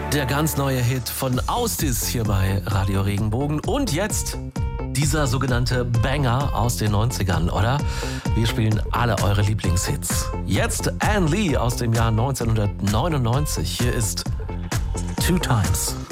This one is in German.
Der ganz neue Hit von Austis hier bei Radio Regenbogen. Und jetzt dieser sogenannte Banger aus den 90ern, oder? Wir spielen alle eure Lieblingshits. Jetzt Ann Lee aus dem Jahr 1999. Hier ist Two Times.